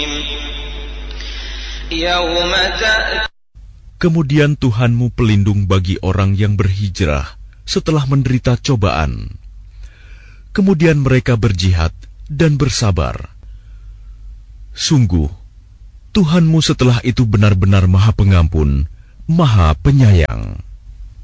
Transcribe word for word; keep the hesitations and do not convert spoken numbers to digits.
يوم تأتي Kemudian Tuhanmu pelindung bagi orang yang berhijrah setelah menderita cobaan. Kemudian mereka berjihad dan bersabar. Sungguh, Tuhanmu setelah itu benar-benar Maha Pengampun, Maha Penyayang.